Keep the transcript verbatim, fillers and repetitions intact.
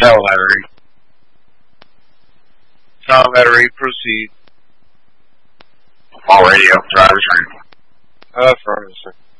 Sound battery. Sound battery, proceed. All radio, driver's ready. Uh, affirmative, sir.